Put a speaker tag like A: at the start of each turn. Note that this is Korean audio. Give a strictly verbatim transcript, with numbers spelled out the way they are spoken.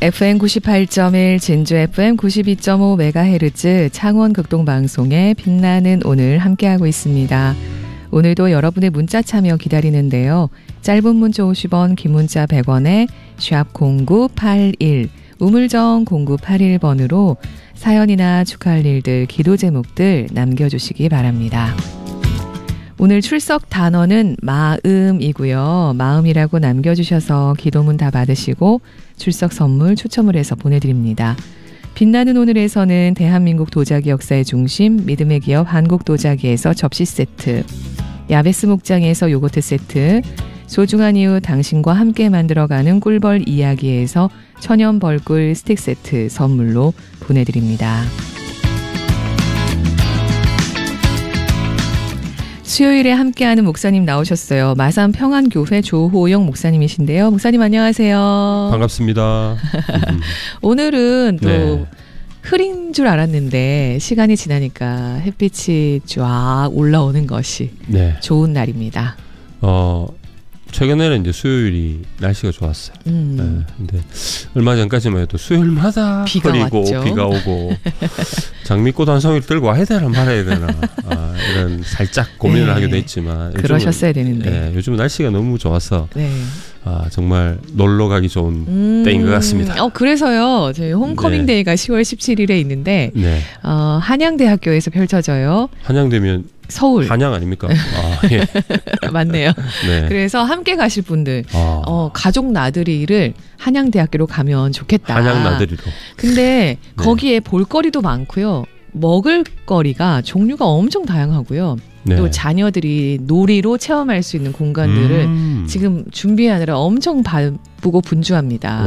A: 에프엠 구십팔 점 일, 진주 에프엠 구십이 점 오 메가헤르츠 창원 극동방송에 빛나는 오늘 함께하고 있습니다. 오늘도 여러분의 문자 참여 기다리는데요. 짧은 문자 오십 원, 긴 문자 백 원에 샵 공구팔일, 우물정 공구팔일 번으로 사연이나 축하할 일들, 기도 제목들 남겨주시기 바랍니다. 오늘 출석 단어는 마음이고요. 마음이라고 남겨주셔서 기도문 다 받으시고 출석 선물 추첨을 해서 보내드립니다. 빛나는 오늘에서는 대한민국 도자기 역사의 중심 믿음의 기업 한국도자기에서 접시 세트, 야베스 목장에서 요거트 세트, 소중한 이유 당신과 함께 만들어가는 꿀벌 이야기에서 천연 벌꿀 스틱 세트 선물로 보내드립니다. 수요일에 함께하는 목사님 나오셨어요. 마산 평안교회 조호영 목사님이신데요. 목사님 안녕하세요.
B: 반갑습니다.
A: 오늘은 또
B: 네.
A: 흐린 줄 알았는데 시간이 지나니까 햇빛이 쫙 올라오는 것이
B: 네.
A: 좋은 날입니다.
B: 어, 최근에는 이제 수요일이 날씨가 좋았어요.
A: 음.
B: 네, 근데 얼마 전까지만 해도 수요일마다
A: 비가
B: 흐리고
A: 왔죠.
B: 비가 오고 장미꽃 한 송이를 들고 와야 되나 말아야 되나 아, 이런 살짝 고민을
A: 네.
B: 하기도 했지만
A: 그러셨어야 되는데.
B: 네, 요즘은 날씨가 너무 좋아서
A: 네.
B: 아, 정말 놀러 가기 좋은
A: 음.
B: 때인 것 같습니다.
A: 어, 그래서요. 저희 홈커밍
B: 네.
A: 데이가 시월 십칠일에 있는데
B: 네.
A: 어, 한양대학교에서 펼쳐져요.
B: 한양되면
A: 서울.
B: 한양 아닙니까? 아, 예.
A: 맞네요.
B: 네.
A: 그래서 함께 가실 분들
B: 아,
A: 어, 가족 나들이를 한양대학교로 가면 좋겠다.
B: 한양 나들이로.
A: 근데
B: 네.
A: 거기에 볼거리도 많고요. 먹을거리가 종류가 엄청 다양하고요.
B: 네.
A: 또 자녀들이 놀이로 체험할 수 있는 공간들을
B: 음.
A: 지금 준비하느라 엄청 바쁘고 분주합니다.